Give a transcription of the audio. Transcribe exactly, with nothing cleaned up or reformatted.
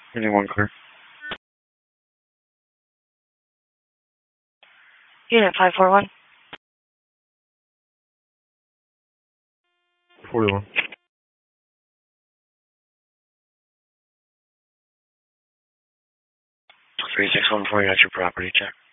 Anyone clear? Unit five four one. forty-one. three six one four, you got your property check.